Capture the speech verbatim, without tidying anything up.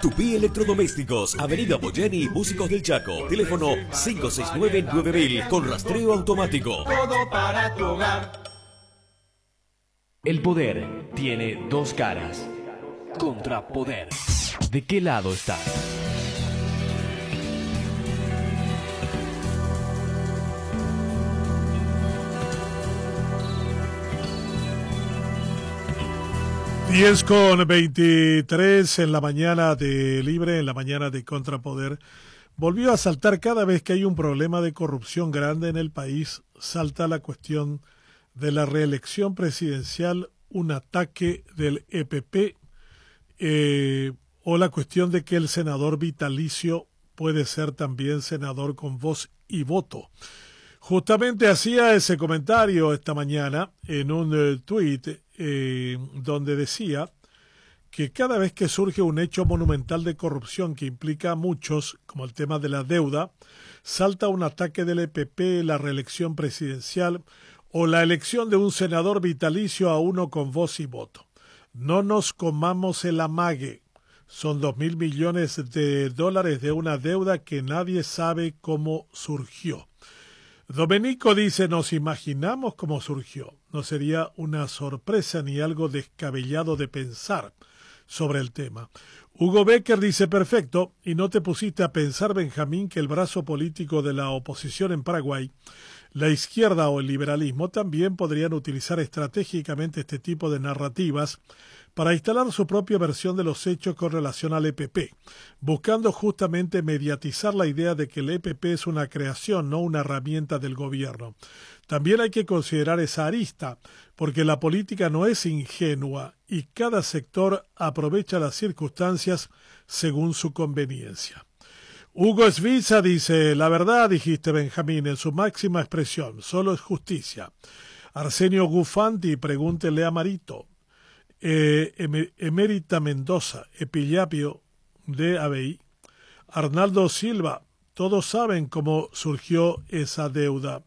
Tupí Electrodomésticos, Avenida Boyani, Músicos del Chaco. Teléfono cinco seis nueve nueve mil con rastreo automático. Todo para tu hogar. El poder tiene dos caras. Contrapoder. ¿De qué lado estás? diez con veintitrés en la mañana de Libre, en la mañana de Contrapoder. Volvió a saltar cada vez que hay un problema de corrupción grande en el país, salta la cuestión de la reelección presidencial, un ataque del E P P, eh, o la cuestión de que el senador vitalicio puede ser también senador con voz y voto. Justamente hacía ese comentario esta mañana en un uh, tuit eh, donde decía que cada vez que surge un hecho monumental de corrupción que implica a muchos, como el tema de la deuda, salta un ataque del E P P, la reelección presidencial o la elección de un senador vitalicio a uno con voz y voto. No nos comamos el amague. Son dos mil millones de dólares de una deuda que nadie sabe cómo surgió. Domenico dice, nos imaginamos cómo surgió. No sería una sorpresa ni algo descabellado de pensar sobre el tema. Hugo Becker dice, perfecto, y no te pusiste a pensar, Benjamín, que el brazo político de la oposición en Paraguay, la izquierda o el liberalismo, también podrían utilizar estratégicamente este tipo de narrativas para instalar su propia versión de los hechos con relación al E P P, buscando justamente mediatizar la idea de que el E P P es una creación, no una herramienta del gobierno. También hay que considerar esa arista, porque la política no es ingenua y cada sector aprovecha las circunstancias según su conveniencia. Hugo Svitza dice, la verdad dijiste, Benjamín, en su máxima expresión, solo es justicia. Arsenio Gufanti, pregúntele a Marito. Eh, Emérita Mendoza, Epillapio de A B I, Arnaldo Silva, todos saben cómo surgió esa deuda.